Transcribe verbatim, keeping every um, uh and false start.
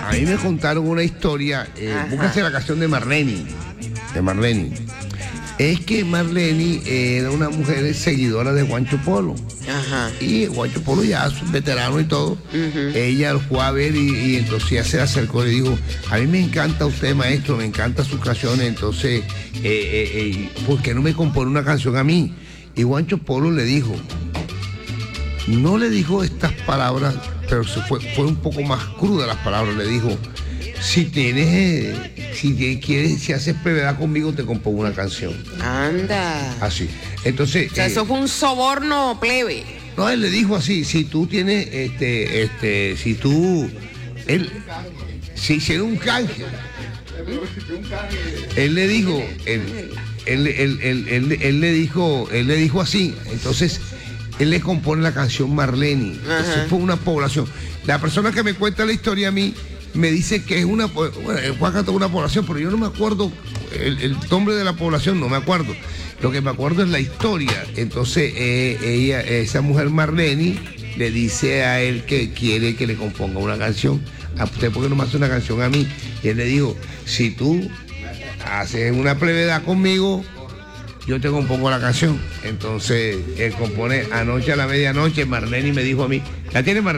a mí me contaron una historia, eh, búscase la canción de Marlene, de Marlene. Es que Marlene eh, era una mujer seguidora de Juancho Polo. Ajá. Y Juancho Polo ya es un veterano y todo. Uh-huh. Ella lo fue a ver y, y entonces ella se le acercó y le dijo, a mí me encanta usted, maestro, me encantan sus canciones, entonces, eh, eh, eh, ¿por qué no me compone una canción a mí? Y Juancho Polo le dijo, no le dijo estas palabras, pero se fue, fue un poco más cruda las palabras, le dijo, si tienes, eh, si te quieres, si haces brevedad conmigo, te compongo una canción. Anda. Así. Entonces. O sea, eh, eso fue un soborno plebe. No, él le dijo así, si tú tienes, este, este, si tú, él, si hicieron un canje. Él le dijo, él, él, él, él, él, él le dijo, él le dijo así, entonces, él le compone la canción Marlene. Entonces fue una población. La persona que me cuenta la historia a mí, me dice que es una, bueno, Huaca toda una población, pero yo no me acuerdo el, el nombre de la población, no me acuerdo. Lo que me acuerdo es la historia. Entonces eh, ella, esa mujer Marlene le dice a él que quiere que le componga una canción. ¿A usted por qué no me hace una canción a mí? Y él le dijo, si tú haces una brevedad conmigo, yo te compongo la canción. Entonces él compone Anoche a la medianoche. Marlene me dijo a mí, ¿la tiene Marlene?